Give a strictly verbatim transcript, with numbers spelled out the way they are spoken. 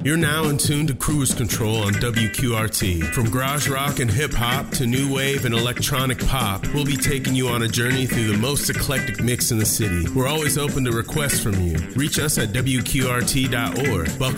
You're now in tune to Cruise Control on W Q R T. From garage rock and hip-hop to new wave and electronic pop, we'll be taking you on a journey through the most eclectic mix in the city. We're always open to requests from you. Reach us at W Q R T dot org. Welcome